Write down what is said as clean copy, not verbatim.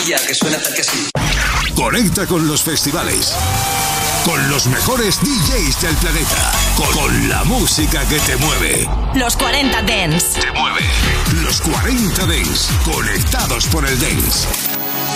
maravilla que suena tal que así. Conecta con los festivales, con los mejores DJs del planeta, con la música que te mueve. Los 40 Dance. Te mueve. Los 40 Dance, conectados por el Dance.